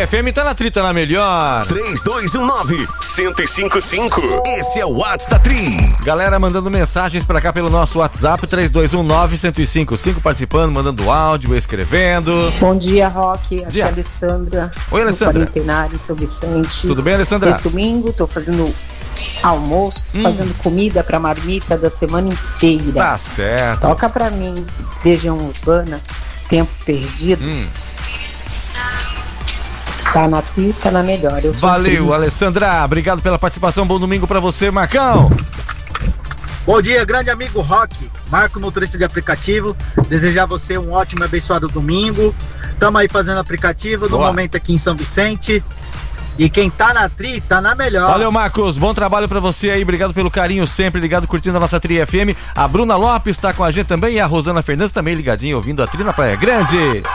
FM tá na trita na melhor. 3219-1055. Esse é o WhatsApp da Tri. Galera mandando mensagens pra cá pelo nosso WhatsApp, 3219-1055, participando, mandando áudio, escrevendo. Bom dia, Rock. Aqui Dia. é a Alessandra. Oi, Alessandra. Do Quarentenário, em São Vicente. Tudo bem, Alessandra? Esse domingo tô fazendo almoço, fazendo comida pra marmita da semana inteira. Tá certo. Toca pra mim, Legião Urbana, Tempo Perdido. Tá na pista, na melhor. Eu sou Valeu, Pri. Alessandra. Obrigado pela participação. Bom domingo pra você, Marcão. Bom dia, grande amigo Rock, Marco, motorista de aplicativo. Desejar a você um ótimo e abençoado domingo. Tamo aí fazendo aplicativo no Boa. momento aqui em São Vicente. E quem tá na Tri, tá na melhor. Valeu, Marcos. Bom trabalho pra você aí. Obrigado pelo carinho sempre, ligado, curtindo a nossa Tri FM. A Bruna Lopes tá com a gente também e a Rosana Fernandes também ligadinha, ouvindo a Tri na Praia Grande.